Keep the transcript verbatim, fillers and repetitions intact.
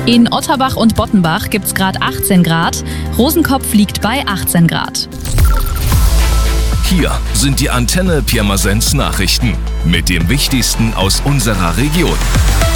In Otterbach und Bottenbach gibt es gerade achtzehn Grad. Rosenkopf liegt bei achtzehn Grad. Hier sind die Antenne Pirmasens Nachrichten mit dem Wichtigsten aus unserer Region.